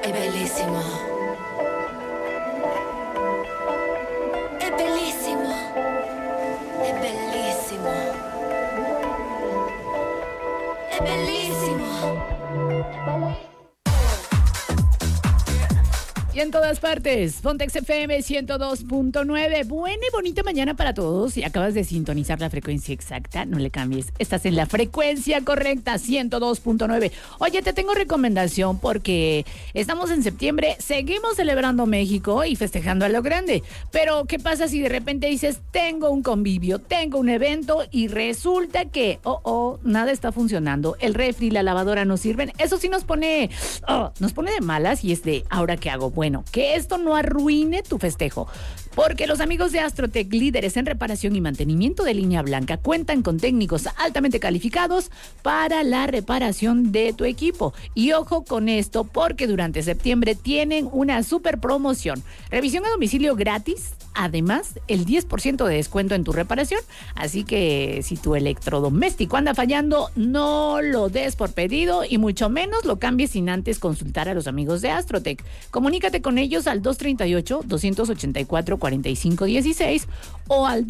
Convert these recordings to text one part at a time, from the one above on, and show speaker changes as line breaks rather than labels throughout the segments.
È bellissimo. È bellissimo. È bellissimo. È bellissimo.
Y en todas partes, Pontex FM 102.9. Buena y bonita mañana para todos. Si acabas de sintonizar la frecuencia exacta, no le cambies. Estás en la frecuencia correcta, 102.9. Oye, te tengo recomendación porque estamos en septiembre, seguimos celebrando México y festejando a lo grande. Pero, ¿qué pasa si de repente dices, tengo un convivio, tengo un evento y resulta que, nada está funcionando? El refri, la lavadora no sirven. Eso sí nos pone de malas y es de, ¿ahora qué hago? Bueno, que esto no arruine tu festejo, porque los amigos de Astrotech, líderes en reparación y mantenimiento de línea blanca, cuentan con técnicos altamente calificados para la reparación de tu equipo. Y ojo con esto, porque durante septiembre tienen una super promoción. Revisión a domicilio gratis, además el 10% de descuento en tu reparación. Así que si tu electrodoméstico anda fallando, no lo des por pedido y mucho menos lo cambies sin antes consultar a los amigos de Astrotech. Comunícate con ellos al 238-284-4516 o al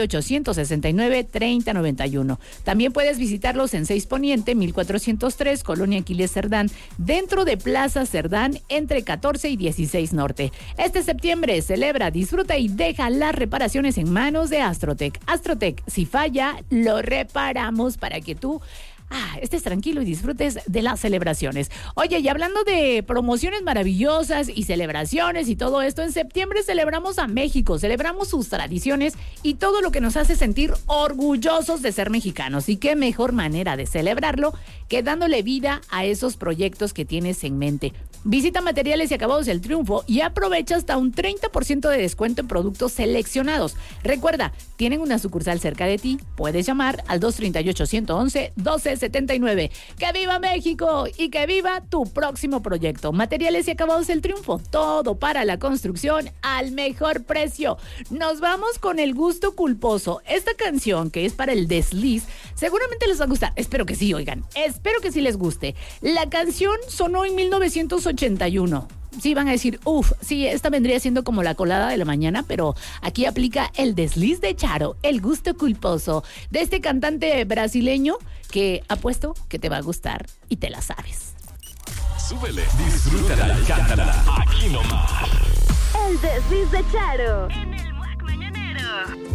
238-169-3091. También puedes visitarlos en 6 Poniente, 1403, Colonia Aquiles Cerdán, dentro de Plaza Cerdán, entre 14 y 16 Norte. Este septiembre celebra, disfruta y deja las reparaciones en manos de Astrotech. Astrotech, si falla, lo reparamos para que tú estés tranquilo y disfrutes de las celebraciones. Oye, y hablando de promociones maravillosas y celebraciones y todo esto, en septiembre celebramos a México, celebramos sus tradiciones y todo lo que nos hace sentir orgullosos de ser mexicanos. Y qué mejor manera de celebrarlo que dándole vida a esos proyectos que tienes en mente. Visita Materiales y Acabados El Triunfo y aprovecha hasta un 30% de descuento en productos seleccionados. Recuerda, tienen una sucursal cerca de ti. Puedes llamar al 238-111-1279. ¡Que viva México! Y que viva tu próximo proyecto. Materiales y Acabados El Triunfo. Todo para la construcción al mejor precio. Nos vamos con El Gusto Culposo. Esta canción, que es para el desliz, seguramente les va a gustar. Espero que sí, oigan. Espero que sí les guste. La canción sonó en 1981. Sí, van a decir, sí, esta vendría siendo como la colada de la mañana, pero aquí aplica el desliz de Charo, El Gusto Culposo, de este cantante brasileño que apuesto que te va a gustar y te la sabes.
Súbele, disfrútala y cántala. Aquí nomás.
El desliz de Charo en el Wack Mañanero.